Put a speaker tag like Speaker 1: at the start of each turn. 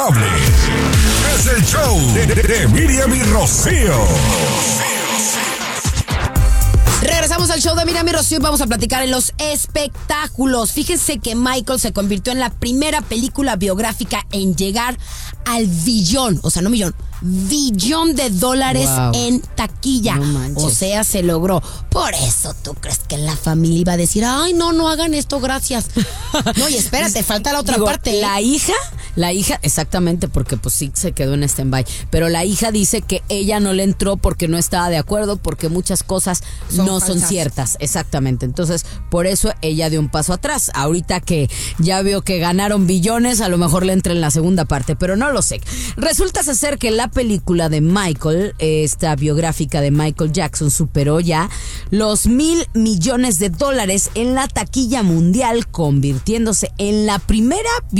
Speaker 1: Es el show de Miriam y Rocío.
Speaker 2: Regresamos al show de Miriam y Rocío y vamos a platicar en los espectáculos. Fíjense que Michael se convirtió en la primera película biográfica en llegar al billón, o sea, no millón, billón de dólares en taquilla.
Speaker 3: No
Speaker 2: o sea, se logró. Por eso tú crees que la familia iba a decir, ay, no hagan esto, gracias. No, y espérate, falta la otra parte.
Speaker 3: La hija, exactamente, porque pues sí se quedó en stand-by, pero la hija dice que ella no le entró porque no estaba de acuerdo, porque muchas cosas no son ciertas, exactamente. Entonces, por eso ella dio un paso atrás. Ahorita que ya vio que ganaron billones, a lo mejor le entra en la segunda parte, pero no lo sé. Resulta ser que la película de Michael, esta biográfica de Michael Jackson, superó ya los $1,000 millones en la taquilla mundial, convirtiéndose en la primera